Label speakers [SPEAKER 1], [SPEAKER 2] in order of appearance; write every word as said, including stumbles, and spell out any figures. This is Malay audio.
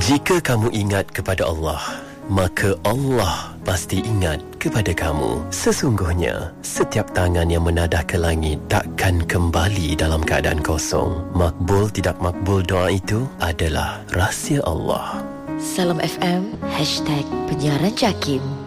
[SPEAKER 1] Jika kamu ingat kepada Allah, maka Allah pasti ingat kepada kamu. Sesungguhnya, setiap tangan yang menadah ke langit takkan kembali dalam keadaan kosong. Makbul tidak makbul doa itu adalah rahsia Allah.
[SPEAKER 2] Salam F M, hashtag penyiaran JAKIM.